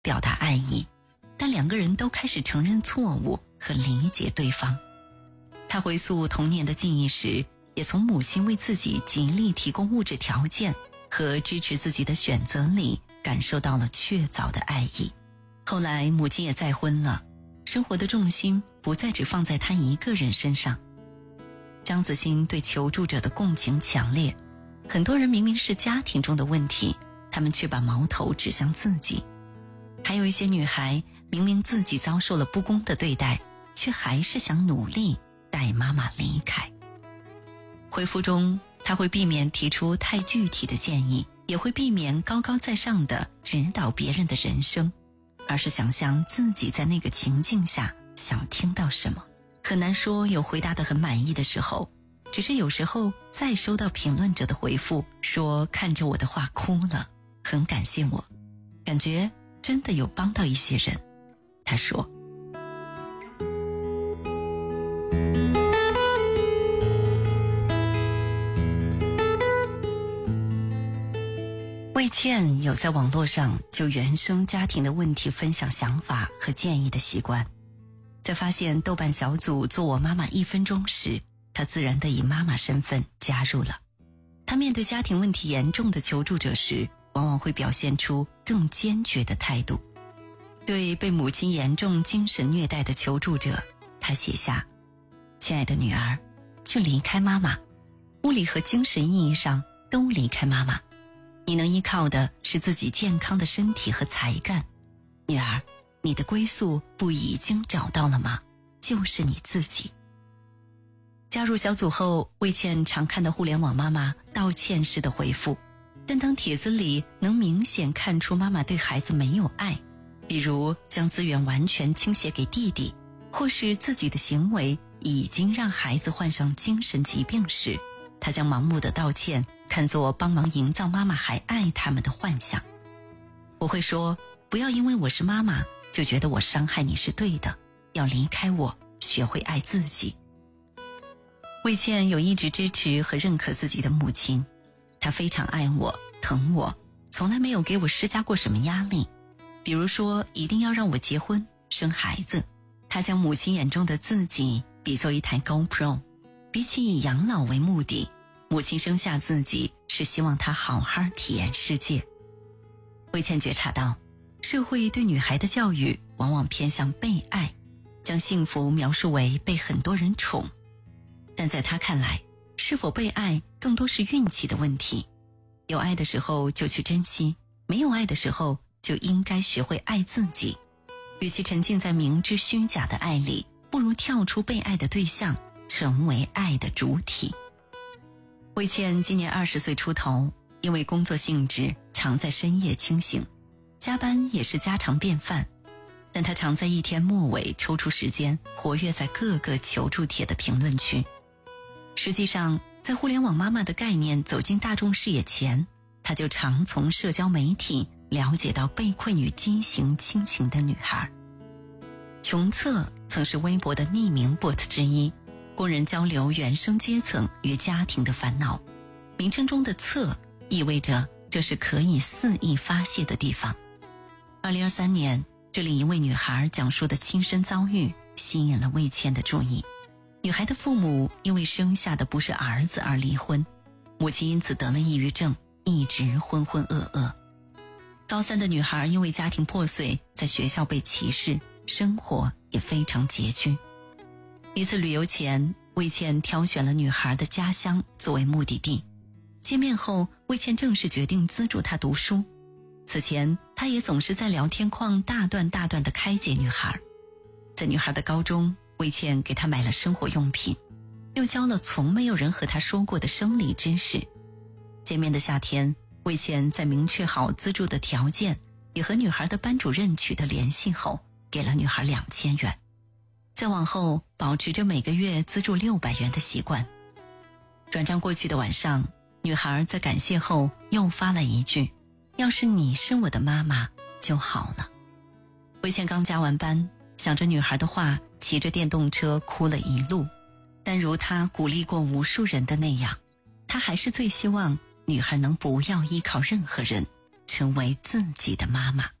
表达爱意，但两个人都开始承认错误和理解对方。他回溯童年的记忆时，也从母亲为自己极力提供物质条件和支持自己的选择里感受到了确凿的爱意。后来母亲也再婚了，生活的重心不再只放在他一个人身上。张子欣对求助者的共情强烈，很多人明明是家庭中的问题，他们却把矛头指向自己。还有一些女孩明明自己遭受了不公的对待，却还是想努力带妈妈离开。回复中，他会避免提出太具体的建议，也会避免高高在上的指导别人的人生，而是想象自己在那个情境下想听到什么。很难说有回答得很满意的时候，只是有时候再收到评论者的回复说看着我的话哭了，很感谢我，感觉真的有帮到一些人。他说，魏倩有在网络上就原生家庭的问题分享想法和建议的习惯。在发现豆瓣小组做我妈妈1分钟时，她自然地以妈妈身份加入了。她面对家庭问题严重的求助者时，往往会表现出更坚决的态度。对被母亲严重精神虐待的求助者，她写下：亲爱的女儿，去离开妈妈，物理和精神意义上都离开妈妈。你能依靠的是自己健康的身体和才干。女儿，你的归宿不已经找到了吗？就是你自己。加入小组后，魏倩常看到互联网妈妈道歉式的回复，但当帖子里能明显看出妈妈对孩子没有爱，比如将资源完全倾斜给弟弟，或是自己的行为已经让孩子患上精神疾病时，她将盲目的道歉看作帮忙营造妈妈还爱他们的幻想。我会说，不要因为我是妈妈就觉得我伤害你是对的，要离开我，学会爱自己。魏倩有一直支持和认可自己的母亲，她非常爱我，疼我，从来没有给我施加过什么压力。比如说一定要让我结婚生孩子，她将母亲眼中的自己比作一台 GoPro， 比起以养老为目的，母亲生下自己是希望她好好体验世界。魏倩觉察到社会对女孩的教育往往偏向被爱，将幸福描述为被很多人宠，但在她看来，是否被爱更多是运气的问题。有爱的时候就去珍惜，没有爱的时候就应该学会爱自己。与其沉浸在明知虚假的爱里，不如跳出被爱的对象，成为爱的主体。魏倩今年20岁出头，因为工作性质常在深夜清醒，加班也是家常便饭，但她常在一天末尾抽出时间活跃在各个求助帖的评论区。实际上，在互联网妈妈的概念走进大众视野前，她就常从社交媒体了解到被困于畸形亲情的女孩。穷策曾是微博的匿名 bot 之一，供人交流原生阶层与家庭的烦恼。名称中的策意味着这是可以肆意发泄的地方。2023年，这里一位女孩讲述的亲身遭遇吸引了魏倩的注意。女孩的父母因为生下的不是儿子而离婚，母亲因此得了抑郁症，一直浑浑噩噩。高3的女孩因为家庭破碎，在学校被歧视，生活也非常拮据。一次旅游前，魏倩挑选了女孩的家乡作为目的地。见面后，魏倩正式决定资助她读书。此前，她也总是在聊天框大段大段地开解女孩。在女孩的高中，魏倩给她买了生活用品，又教了从没有人和她说过的生理知识。见面的夏天，魏倩在明确好资助的条件，也和女孩的班主任取得联系后，给了女孩2000元。再往后，保持着每个月资助600元的习惯。转账过去的晚上，女孩在感谢后又发了一句：要是你是我的妈妈就好了。魏倩刚加完班，想着女孩的话，骑着电动车哭了一路。但如她鼓励过无数人的那样，她还是最希望女孩能不要依靠任何人，成为自己的妈妈。